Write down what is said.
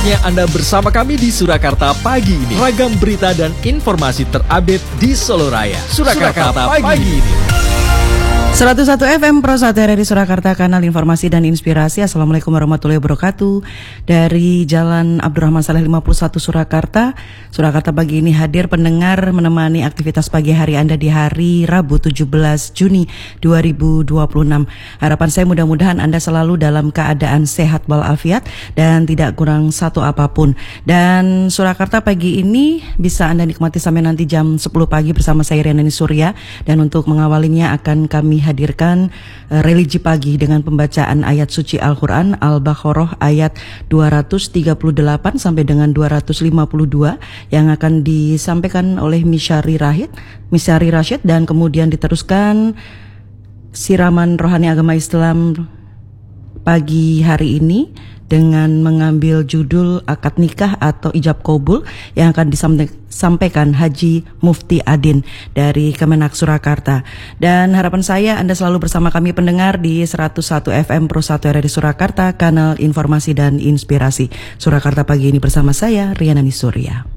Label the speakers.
Speaker 1: Saatnya Anda bersama kami di Surakarta pagi ini. Ragam berita dan informasi terupdate di Solo Raya. Surakarta pagi ini.
Speaker 2: 101 FM Pro 1 RRI Surakarta, kanal informasi dan inspirasi. Assalamualaikum warahmatullahi wabarakatuh. Dari Jalan Abdurrahman Saleh 51 Surakarta. Surakarta pagi ini hadir pendengar menemani aktivitas pagi hari Anda di hari Rabu 17 Juni 2026. Harapan saya mudah-mudahan Anda selalu dalam keadaan sehat walafiat dan tidak kurang satu apapun. Dan Surakarta pagi ini bisa Anda nikmati sampai nanti jam 10 pagi bersama saya Riana Surya. Dan untuk mengawalinya akan kami hadirkan religi pagi dengan pembacaan ayat suci Al-Quran Al-Baqarah ayat 238 sampai dengan 252 yang akan disampaikan oleh Misyari Rashid, dan kemudian diteruskan siraman rohani agama Islam pagi hari ini dengan mengambil judul akad nikah atau ijab kabul yang akan disampaikan Haji Mufti Adin dari Kemenak Surakarta. Dan harapan saya Anda selalu bersama kami pendengar di 101 FM Pro 1 RRI Surakarta, kanal informasi dan inspirasi. Surakarta pagi ini bersama saya Riana Surya.